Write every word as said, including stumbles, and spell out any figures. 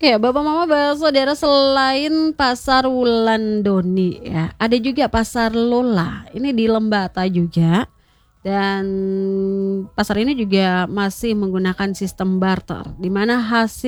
Ya, Bapak Mama Saudara, selain Pasar Wulandoni ya, ada juga Pasar Lola. Ini di Lembata juga. Dan pasar ini juga masih menggunakan sistem barter, di mana hasil